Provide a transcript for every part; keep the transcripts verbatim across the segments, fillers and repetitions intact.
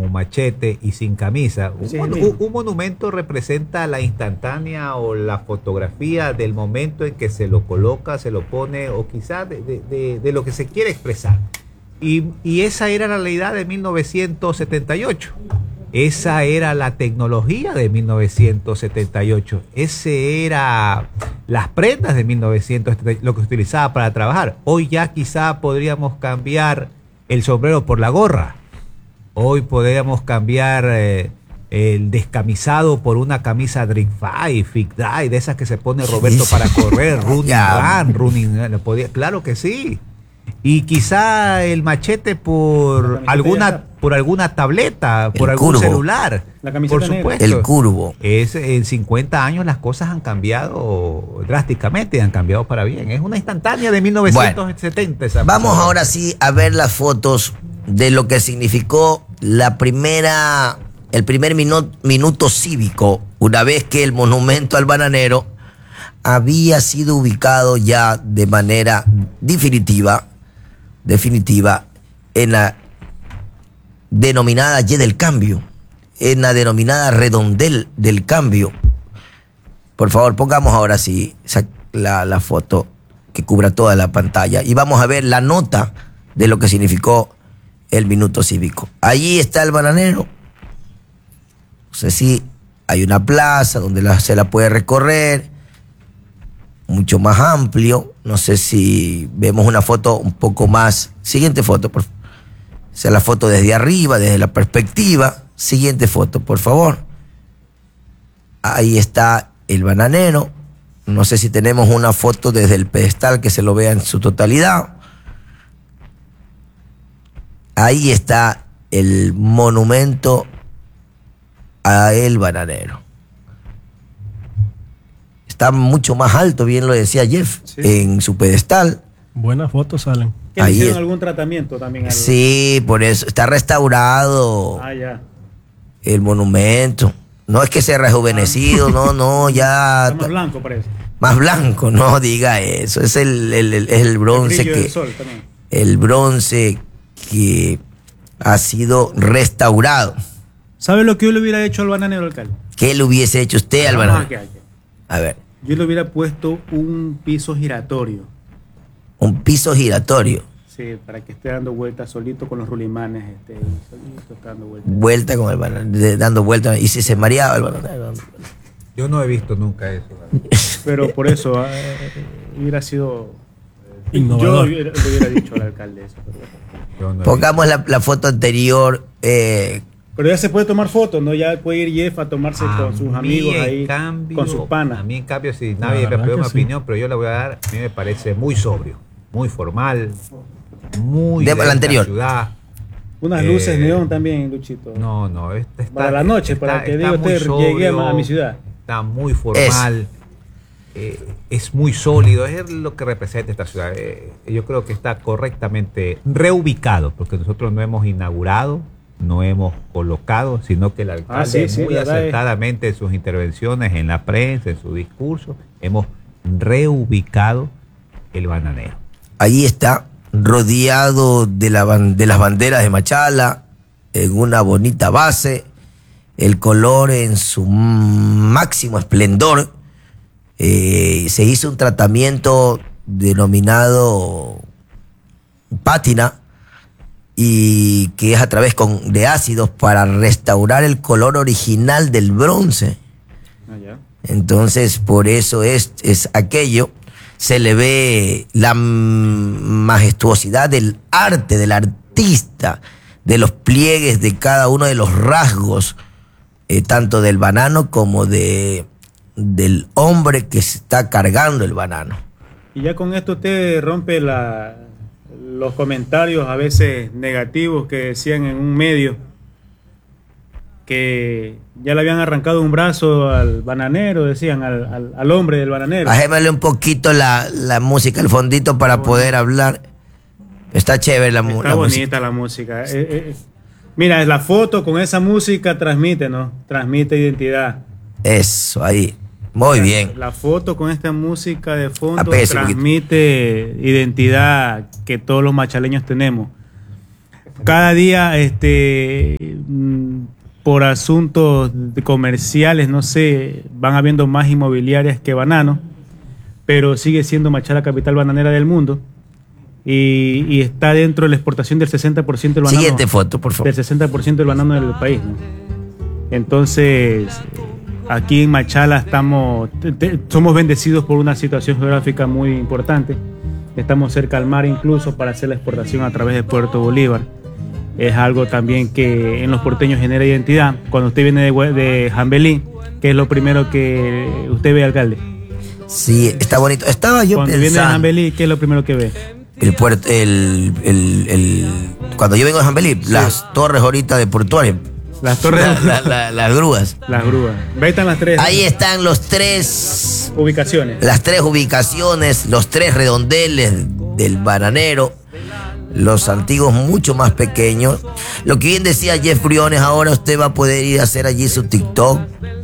como Machete y sin camisa. Un, Sí, mon- mismo. un- un monumento representa la instantánea o la fotografía del momento en que se lo coloca, se lo pone, o quizás de, de- de- de lo que se quiere expresar. Y, y esa era la realidad de mil novecientos setenta y ocho. Esa era la tecnología de mil novecientos setenta y ocho. Ese era las prendas de mil novecientos setenta y ocho, lo que se utilizaba para trabajar. Hoy ya quizá podríamos cambiar el sombrero por la gorra. Hoy podríamos cambiar eh, el descamisado por una camisa Drink Five, Fit Dry, de esas que se pone Roberto para correr, running Ya. run, running, eh, podía- claro que sí. Y quizá el Machete La por camiseta alguna esa. por alguna tableta, por El algún curvo. celular. La camiseta por negra. supuesto. El curvo. Es, en cincuenta años las cosas han cambiado drásticamente, han cambiado para bien. Es una instantánea de mil novecientos setenta. esa Vamos pasada. ahora sí a ver las fotos de lo que significó la primera, el primer minu- minuto cívico, una vez que el monumento al bananero había sido ubicado ya de manera definitiva, definitiva en la denominada Y del Cambio, en la denominada Redondel del Cambio. Por favor, pongamos ahora sí esa- la, la foto que cubra toda la pantalla y vamos a ver la nota de lo que significó el minuto cívico. Allí está el bananero. No sé si hay una plaza donde la- se la puede recorrer, mucho más amplio. No sé si vemos una foto un poco más. Siguiente foto, por favor. O sea, la foto desde arriba, desde la perspectiva. Siguiente foto, por favor. Ahí está el bananero. No sé si tenemos una foto desde el pedestal que se lo vea en su totalidad. Ahí está el monumento a el bananero. Está mucho más alto, bien lo decía Jeff, Sí. en su pedestal. Buenas fotos salen. ¿Que le Ahí hicieron es. algún tratamiento también? al- Sí, por eso está restaurado Ah, ya. el monumento. No es que sea rejuvenecido, no, no, ya Está más blanco parece. más blanco, no diga eso. Es el, el, el- es el El bronce brillo del que sol también. el bronce que ha sido restaurado. ¿Sabe lo que yo le hubiera hecho al bananero, alcalde? ¿Qué le hubiese hecho usted, Vamos Álvaro? aquí, aquí. A ver, Yo le hubiera puesto un piso giratorio. un piso giratorio, Sí, para que esté dando vueltas solito con los rulimanes. Este, solito está dando vueltas. vuelta con el bananero, de- dando vueltas. Y si se mareaba el bananero. Yo no he visto nunca eso. Pero por eso eh, hubiera sido. Yo Innovador. hubiera- le hubiera dicho al alcalde eso. Pero, Yo no he Pongamos la, la foto anterior. eh, pero ya se puede tomar fotos, ¿no? Ya puede ir Jeff a tomarse A con sus mí, amigos en ahí, cambio, con sus A panas. mí, en cambio, si La nadie me verdad pidió que mi sí. opinión, pero yo la voy a dar, a mí me parece muy sobrio, muy formal, muy De- de la esta anterior. ciudad. Unas Eh, luces neón también, Luchito. No, no, esta está, Para la noche, está- para que está diga muy usted, llegué a ma- a mi sobrio, ciudad. Está muy formal, eh, es muy sólido, es lo que representa esta ciudad. Eh, yo creo que está correctamente reubicado, porque nosotros no hemos inaugurado, no hemos colocado, sino que el alcalde Ah, sí, sí, muy verdad es. acertadamente en sus intervenciones en la prensa, en su discurso, hemos reubicado el bananero. Ahí está, rodeado de, la, ban- de las banderas de Machala, en una bonita base, el color en su máximo esplendor. Eh, se hizo un tratamiento denominado pátina, y que es a través con, de ácidos para restaurar el color original del bronce. Ah, ya. Entonces, por eso es, es aquello. Se le ve la mm, majestuosidad del arte, del artista, de los pliegues de cada uno de los rasgos, eh, tanto del banano como de, del hombre que se está cargando el banano. Y ya con esto usted rompe la, los comentarios a veces negativos que decían en un medio que ya le habían arrancado un brazo al bananero, decían, al, al, al hombre del bananero. Bajémosle un poquito la, la música, el fondito para poder hablar. Está chévere la, mu- Está la bonita música. la música. Eh, eh, mira, la foto con esa música transmite, ¿no? Transmite identidad. Eso, ahí. Muy bien. La foto con esta música de fondo Apéguese un poquito. transmite identidad que todos los machaleños tenemos. cada día, este, por asuntos comerciales, no sé, van habiendo más inmobiliarias que bananos, pero sigue siendo Machala capital bananera del mundo. Y, y está dentro de la exportación del sesenta por ciento del banano. Siguiente foto, por favor. Del sesenta por ciento del banano del país, ¿no? Entonces, aquí en Machala estamos, te, te, somos bendecidos por una situación geográfica muy importante. Estamos cerca al mar incluso para hacer la exportación a través de Puerto Bolívar. Es algo también que en los porteños genera identidad. Cuando usted viene de, de Jambelí, ¿qué es lo primero que usted ve, alcalde? Sí, está bonito. Estaba yo Cuando pensando... viene de Jambelí, ¿qué es lo primero que ve? El puerto, el, el, el, cuando yo vengo de Jambelí, sí. Las torres ahorita de portuaria. Las torres. La, la, la, las grúas. Las grúas. Ahí están las tres. Ahí están los tres. Ubicaciones. Las tres ubicaciones, los tres redondeles del bananero. Los antiguos mucho más pequeños. Lo que bien decía Jeff Briones, ahora usted va a poder ir a hacer allí su TikTok.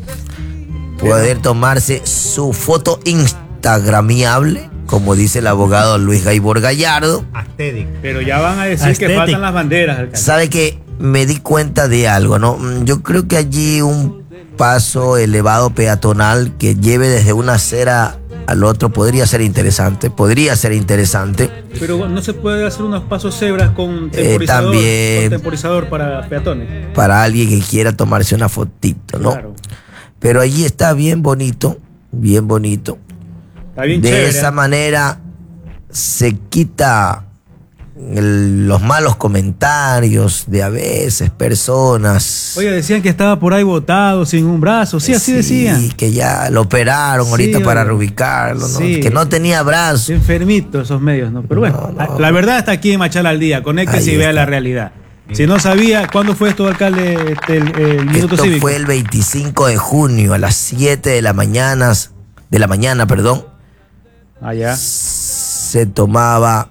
Poder tomarse su foto instagramiable, como dice el abogado Luis Gaibor Gallardo. Aesthetic. Pero ya van a decir Aesthetic. Que faltan las banderas, alcalde. ¿Sabe qué? Me di cuenta de algo, ¿no? Yo creo que allí un paso elevado peatonal que lleve desde una acera al otro podría ser interesante, podría ser interesante. Pero no se puede hacer unos pasos cebras con temporizador, eh, también, con temporizador para peatones. Para alguien que quiera tomarse una fotito, ¿no? Claro. Pero allí está bien bonito, bien bonito. Está bien de chévere, esa ¿eh? manera se quita el, los malos comentarios de a veces personas. Oye, decían que estaba por ahí botado, sin un brazo. Sí, así sí, decían. Que ya lo operaron sí, ahorita oye. para reubicarlo, ¿no? Sí. Que no tenía brazo. Enfermito esos medios, ¿no? Pero bueno, no, no. La verdad está aquí en Machala al día. Conéctese y vea la realidad. Si no sabía, ¿cuándo fue esto, alcalde, este, el, el minuto esto cívico? Fue el veinticinco de junio a las siete de la mañana, de la mañana, perdón. Allá. Se tomaba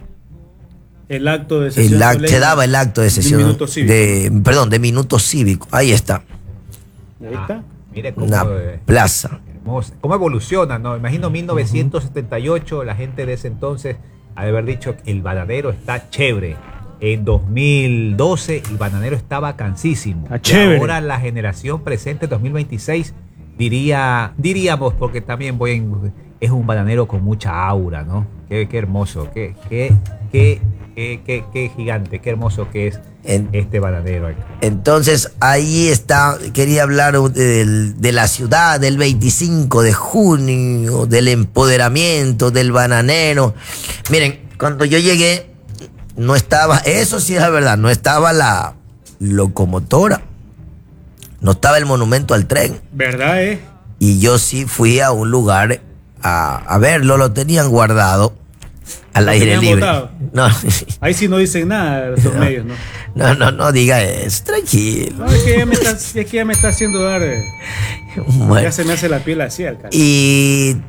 el acto de sesión. El acto, se daba el acto de sesión. De minuto cívico. De, perdón, de minuto cívico. Ahí está. Ahí está. Ah, mire cómo, una eh, plaza. Hermosa. ¿Cómo evoluciona? ¿No? Imagino mil novecientos setenta y ocho, la gente de ese entonces ha de haber dicho que el bananero está chévere. En dos mil doce el bananero estaba cansísimo. Ah, chévere. Ahora la generación presente, dos mil veintiséis, diría, diríamos, porque también voy en, es un bananero con mucha aura, ¿no? Qué, qué hermoso, qué, qué, qué, qué, qué, qué gigante, qué hermoso que es en, este bananero. Entonces ahí está, quería hablar de, de la ciudad, del veinticinco de junio, del empoderamiento del bananero. Miren, cuando yo llegué, no estaba, eso sí es la verdad, no estaba la locomotora, no estaba el monumento al tren. ¿Verdad, eh? Y yo sí fui a un lugar a, a verlo, lo tenían guardado al aire libre. No. Ahí sí no dicen nada esos no, medios, ¿no? No, no, no diga eso, tranquilo. No, es que ya me está, es que ya me está haciendo dar, bueno. Ya se me hace la piel así, alcalde. Y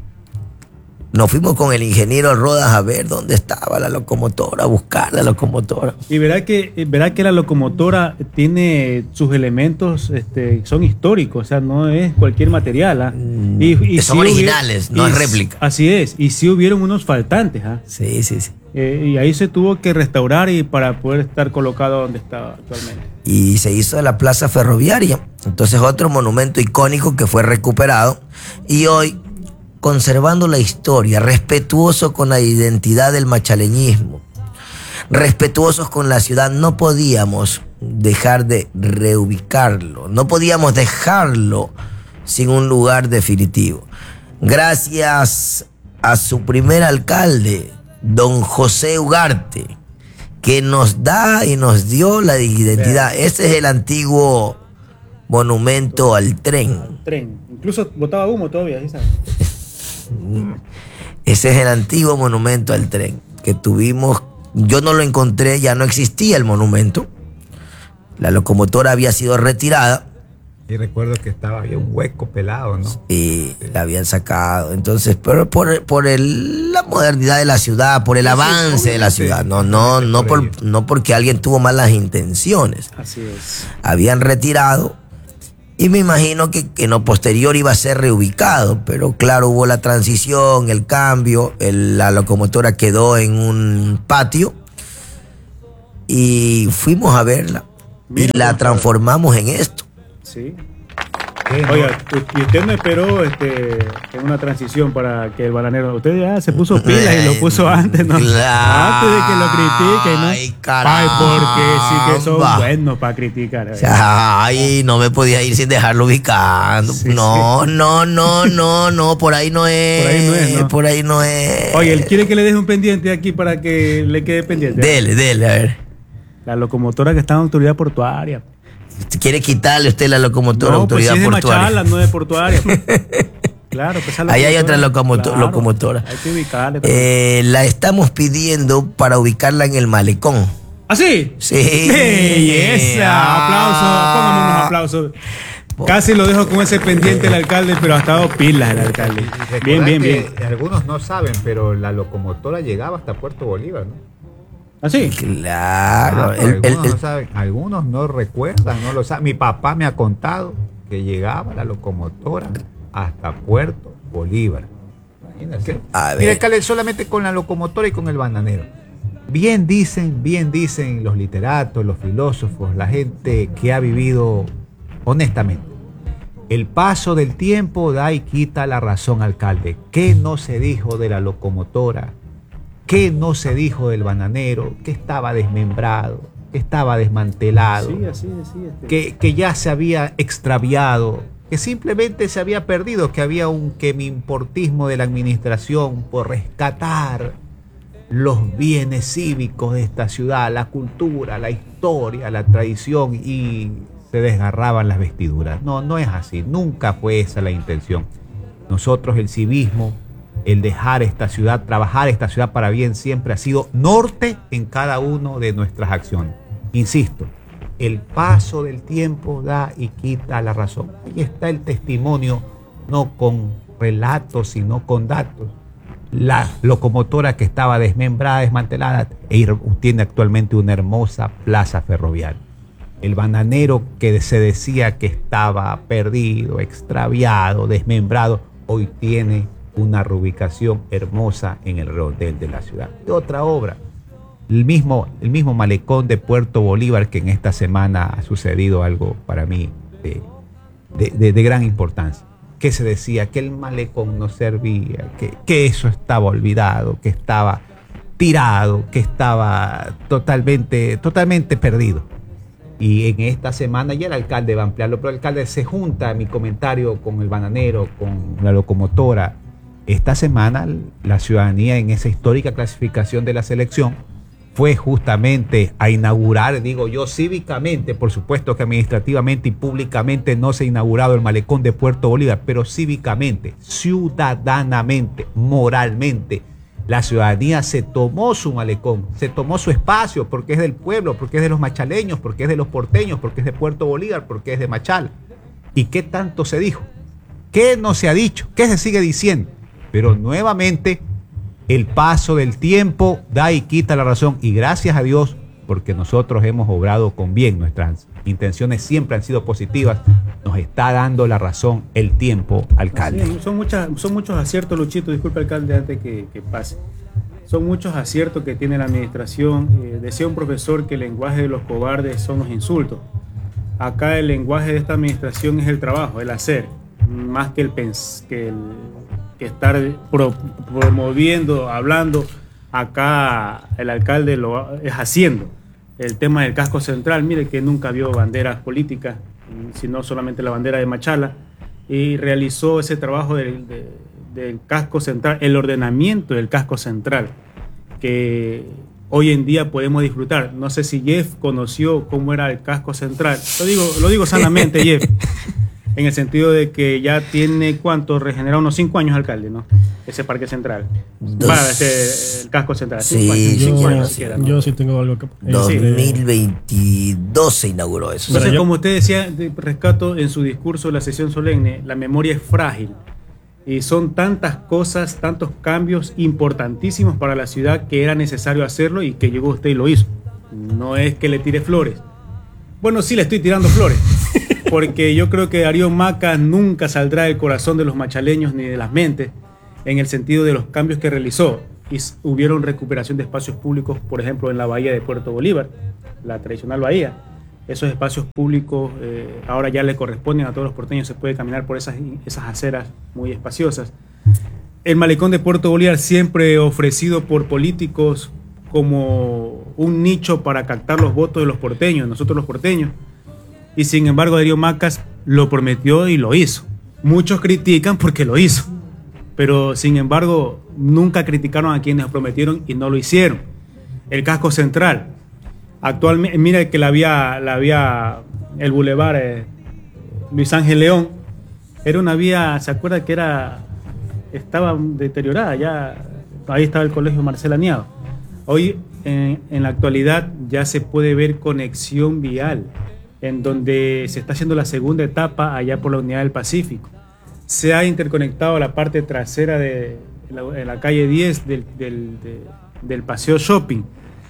nos fuimos con el ingeniero Rodas a ver dónde estaba la locomotora, a buscar la locomotora. Y verá que, verá que la locomotora tiene sus elementos, este, son históricos, o sea, no es cualquier material. ¿Ah? Y, y son sí originales, hubiera, no es réplica. Así es, y sí hubieron unos faltantes. ¿Ah? Sí, sí, sí. Eh, y ahí se tuvo que restaurar y para poder estar colocado donde está actualmente. Y se hizo de la plaza ferroviaria. Entonces otro monumento icónico que fue recuperado. Y hoy, conservando la historia, respetuoso con la identidad del machaleñismo, respetuosos con la ciudad, no podíamos dejar de reubicarlo, no podíamos dejarlo sin un lugar definitivo. Gracias a su primer alcalde, don José Ugarte, que nos da y nos dio la identidad. Ese es el antiguo monumento al tren. Tren, incluso botaba humo todavía, ¿sí sabes? Ese es el antiguo monumento al tren que tuvimos. Yo no lo encontré, ya no existía el monumento. La locomotora había sido retirada. Y recuerdo que estaba, había un hueco pelado, ¿no? Y sí. La habían sacado. Entonces, pero por, por el, la modernidad de la ciudad, por el sí, avance sí, de la ciudad, no, no, no, por, por no porque alguien tuvo malas intenciones. Así es. Habían retirado. Y me imagino que, que en lo posterior iba a ser reubicado, pero claro, hubo la transición, el cambio, el, la locomotora quedó en un patio y fuimos a verla Mira, y la compadre. transformamos en esto. Sí. ¿Qué, no? Oiga, y usted no esperó este, en una transición para que el bananero. Usted ya se puso pilas y lo puso antes, ¿no? Claro. Antes de que lo critiquen, ¿no? Ay, caramba. Ay, porque sí que son buenos para criticar. ¿eh? Ay, no me podía ir sin dejarlo ubicando. Sí, no, no, no, no, no, por ahí no es. Por ahí no es, ¿no? Por ahí no es. Oye, él quiere que le deje un pendiente aquí para que le quede pendiente. Dele, dele, a ver. La locomotora que está en autoridad portuaria. ¿Quiere quitarle usted la locomotora No, pues autoridad si es de portuaria? Machala, no de portuaria. Claro, pues esa Ahí hay otra locomotora, locomoto- claro, locomotora. Hay que ubicarle. también. Eh, la estamos pidiendo para ubicarla en el malecón. ¿Ah, sí? Sí. ¡Belleza! Aplausos, póngame unos aplausos. Casi lo dejo con ese pendiente el alcalde, pero ha estado pilas el alcalde. Recordad Bien, bien, bien. que algunos no saben, pero la locomotora llegaba hasta Puerto Bolívar, ¿no? ¿Ah, sí? Claro. Ah, el- pero el- algunos, el- no saben, algunos no recuerdan, no lo saben. Mi papá me ha contado que llegaba la locomotora hasta Puerto Bolívar. Imagínate. A ver. Mira, alcalde, solamente con la locomotora y con el bananero. Bien dicen, bien dicen los literatos, los filósofos, la gente que ha vivido honestamente. El paso del tiempo da y quita la razón, alcalde. ¿Qué no se dijo de la locomotora? ¿Qué no se dijo del bananero? Que estaba desmembrado, que estaba desmantelado, Sí, así, así. Este. que, que ya se había extraviado, que simplemente se había perdido, que había un quemimportismo de la administración por rescatar los bienes cívicos de esta ciudad, la cultura, la historia, la tradición, y se desgarraban las vestiduras. No, no es así, nunca fue esa la intención. Nosotros, el civismo, el dejar esta ciudad, trabajar esta ciudad para bien, siempre ha sido norte en cada una de nuestras acciones. Insisto, el paso del tiempo da y quita la razón. Ahí está el testimonio, no con relatos, sino con datos. La locomotora que estaba desmembrada, desmantelada, e tiene actualmente una hermosa plaza ferroviaria. El bananero que se decía que estaba perdido, extraviado, desmembrado, hoy tiene una reubicación hermosa en el redondel de la ciudad. Y otra obra, el mismo, el mismo malecón de Puerto Bolívar, que en esta semana ha sucedido algo para mí de, de, de, de gran importancia. Que se decía que el malecón no servía, que, que eso estaba olvidado, que estaba tirado, que estaba totalmente, totalmente perdido. Y en esta semana ya el alcalde va a ampliarlo, pero el alcalde se junta a mi comentario con el bananero, con la locomotora. Esta semana la ciudadanía, en esa histórica clasificación de la selección, fue justamente a inaugurar, digo yo, cívicamente, por supuesto que administrativamente y públicamente no se ha inaugurado el malecón de Puerto Bolívar, pero cívicamente, ciudadanamente, moralmente, la ciudadanía se tomó su malecón, se tomó su espacio, porque es del pueblo, porque es de los machaleños, porque es de los porteños, porque es de Puerto Bolívar, porque es de Machala. ¿Y qué tanto se dijo? ¿Qué no se ha dicho? ¿Qué se sigue diciendo? Pero nuevamente el paso del tiempo da y quita la razón, y gracias a Dios, porque nosotros hemos obrado con bien, nuestras intenciones siempre han sido positivas, nos está dando la razón el tiempo, alcalde. Sí, son, muchas, son muchos aciertos, Luchito, disculpe, alcalde, antes que, que pase. Son muchos aciertos que tiene la administración. Eh, decía un profesor que el lenguaje de los cobardes son los insultos. Acá el lenguaje de esta administración es el trabajo, el hacer, más que el, pens que el que estar pro promoviendo, hablando. Acá el alcalde lo es haciendo. El tema del casco central, mire que nunca vio banderas políticas, sino solamente la bandera de Machala, y realizó ese trabajo del, de, del casco central, el ordenamiento del casco central, que hoy en día podemos disfrutar. No sé si Jeff conoció cómo era el casco central. Lo digo, lo digo sanamente, Jeff. En el sentido de que ya tiene, ¿cuánto? Regenerado unos cinco años, alcalde, ¿no? Ese parque central. Dos. Para ese, el casco central. Sí, Cinco años, cinco yo- años siquiera, ¿no? Yo sí tengo algo que... dos mil este, veintidós se inauguró eso. Entonces, Pero yo- como usted decía, de- rescato en su discurso de la sesión solemne, la memoria es frágil. Y son tantas cosas, tantos cambios importantísimos para la ciudad que era necesario hacerlo y que llegó usted y lo hizo. No es que le tire flores. Bueno, sí le estoy tirando flores. Porque yo creo que Darío Maca nunca saldrá del corazón de los machaleños ni de las mentes en el sentido de los cambios que realizó. Y hubieron recuperación de espacios públicos, por ejemplo, en la bahía de Puerto Bolívar. la tradicional bahía. Esos espacios públicos eh, ahora ya le corresponden a todos los porteños, se puede caminar por esas, esas aceras muy espaciosas. El malecón de Puerto Bolívar, siempre ofrecido por políticos como un nicho para captar los votos de los porteños, nosotros los porteños, y sin embargo Darío Macas lo prometió y lo hizo. Muchos critican porque lo hizo, pero sin embargo nunca criticaron a quienes lo prometieron y no lo hicieron. El casco central, actualmente, mira que la vía, la vía el bulevar eh, Luis Ángel León, era una vía, ¿se acuerda que era, estaba deteriorada? Ya, ahí estaba el colegio Marcela Niado. Hoy, en, en la actualidad, ya se puede ver conexión vial, en donde se está haciendo la segunda etapa allá por la Unidad del Pacífico. Se ha interconectado la parte trasera de la, en la calle diez del, del, de, del Paseo Shopping.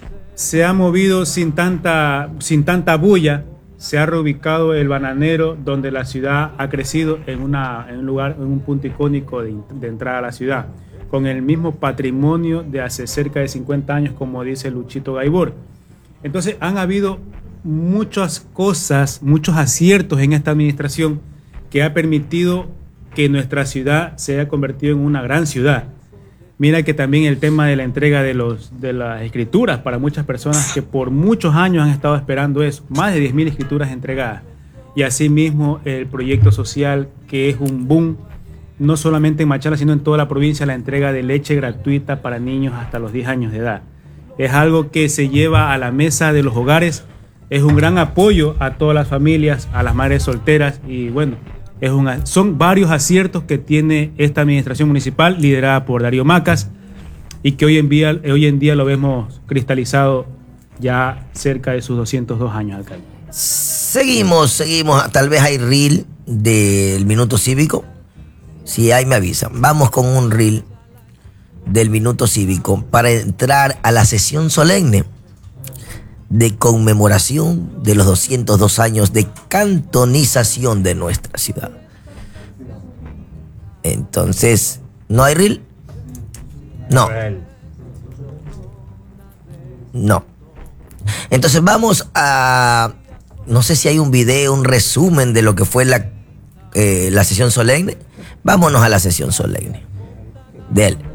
Se ha movido sin tanta, sin tanta bulla, se ha reubicado el bananero, donde la ciudad ha crecido en, una, en un lugar, en un punto icónico de, de entrada a la ciudad, con el mismo patrimonio de hace cerca de cincuenta años, como dice Luchito Gaibor. Entonces han habido muchas cosas, muchos aciertos en esta administración que ha permitido que nuestra ciudad se haya convertido en una gran ciudad. Mira que también el tema de la entrega de, los, de las escrituras para muchas personas que por muchos años han estado esperando eso, más de diez mil escrituras entregadas. Y asimismo el proyecto social, que es un boom, no solamente en Machala, sino en toda la provincia, la entrega de leche gratuita para niños hasta los diez años de edad. Es algo que se lleva a la mesa de los hogares, es un gran apoyo a todas las familias, a las madres solteras y bueno, Es una, son varios aciertos que tiene esta administración municipal liderada por Darío Macas y que hoy en día, hoy en día lo vemos cristalizado ya cerca de sus doscientos dos años, alcalde. Seguimos, seguimos. Tal vez hay reel del Minuto Cívico. Si hay, me avisan. Vamos con un reel del Minuto Cívico para entrar a la sesión solemne de conmemoración de los doscientos dos años de cantonización de nuestra ciudad. Entonces, ¿no hay reel? No. No. Entonces vamos a... No sé si hay un video, un resumen de lo que fue la, eh, la sesión solemne. Vámonos a la sesión solemne de él.